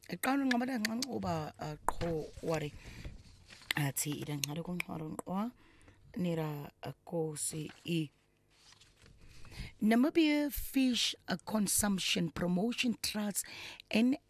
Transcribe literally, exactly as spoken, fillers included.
Eqala ngqabana ncanca uba qho wari athi ida ngalo konxwaro nqwa nira akosi I Namibia Fish Consumption Promotion Trust N